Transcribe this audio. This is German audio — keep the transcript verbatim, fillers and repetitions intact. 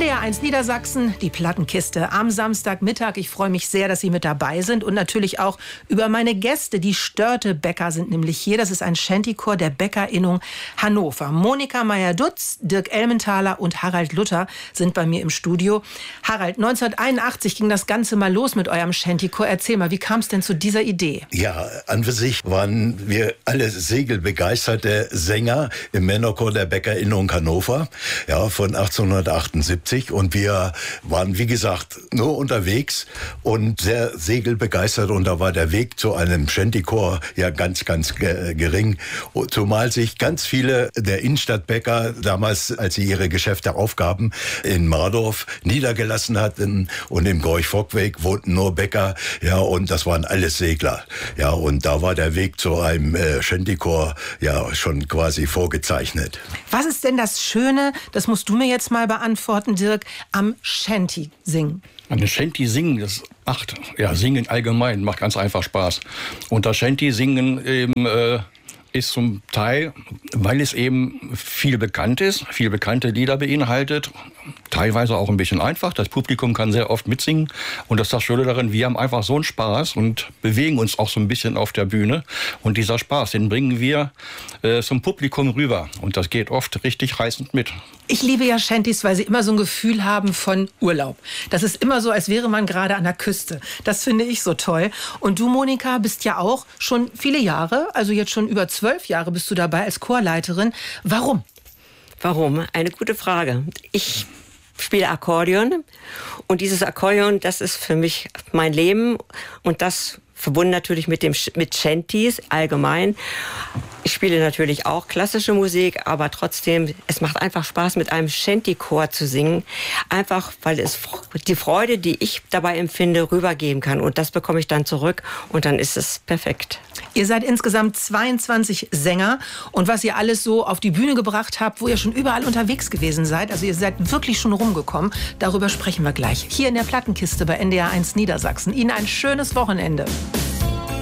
D R eins Niedersachsen, die Plattenkiste am Samstagmittag. Ich freue mich sehr, dass Sie mit dabei sind und natürlich auch über meine Gäste. Die Störtebäcker sind nämlich hier. Das ist ein Shantychor der Bäckerinnung Hannover. Monika Meyer-Dutz, Dirk Elmenthaler und Harald Luther sind bei mir im Studio. Harald, neunzehnhunderteinundachtzig ging das Ganze mal los mit eurem Shantychor. Erzähl mal, wie kam es denn zu dieser Idee? Ja, an für sich waren wir alle segelbegeisterte Sänger im Männerchor der Bäckerinnung Hannover, ja, von achtzehnhundertachtundsiebzig. Und wir waren, wie gesagt, nur unterwegs und sehr segelbegeistert. Und da war der Weg zu einem Shantychor ja ganz, ganz gering. Zumal sich ganz viele der Innenstadtbäcker damals, als sie ihre Geschäfte aufgaben, in Mardorf niedergelassen hatten. Und im Gorch-Fock-Weg wohnten nur Bäcker. Ja, und das waren alles Segler. Ja, und da war der Weg zu einem äh, Shantychor ja schon quasi vorgezeichnet. Was ist denn das Schöne, das musst du mir jetzt mal beantworten, Dirk, am Shanty singen? An Shanty singen, das macht, ja, singen allgemein macht ganz einfach Spaß. Und das Shanty singen eben äh, ist zum Teil, weil es eben viel bekannt ist, viel bekannte Lieder beinhaltet, teilweise auch ein bisschen einfach. Das Publikum kann sehr oft mitsingen und das ist das Schöne darin, wir haben einfach so einen Spaß und bewegen uns auch so ein bisschen auf der Bühne. Und dieser Spaß, den bringen wir äh, zum Publikum rüber und das geht oft richtig reißend mit. Ich liebe ja Shantys, weil sie immer so ein Gefühl haben von Urlaub. Das ist immer so, als wäre man gerade an der Küste. Das finde ich so toll. Und du, Monika, bist ja auch schon viele Jahre, also jetzt schon über zwölf Jahre bist du dabei als Chorleiterin. Warum? Warum? Eine gute Frage. Ich spiele Akkordeon und dieses Akkordeon, das ist für mich mein Leben und das verbunden natürlich mit dem mit Shantys allgemein. Ich spiele natürlich auch klassische Musik, aber trotzdem, es macht einfach Spaß, mit einem Shantychor zu singen. Einfach, weil es die Freude, die ich dabei empfinde, rübergeben kann. Und das bekomme ich dann zurück und dann ist es perfekt. Ihr seid insgesamt zweiundzwanzig Sänger und was ihr alles so auf die Bühne gebracht habt, wo ihr schon überall unterwegs gewesen seid, also ihr seid wirklich schon rumgekommen, darüber sprechen wir gleich. Hier in der Plattenkiste bei N D R eins Niedersachsen. Ihnen ein schönes Wochenende.